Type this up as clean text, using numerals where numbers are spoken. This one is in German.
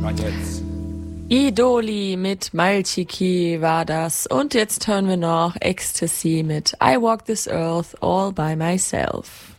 man jetzt. Idoli mit Malchiki war das. Und jetzt hören wir noch Ecstasy mit I Walk This Earth All By Myself.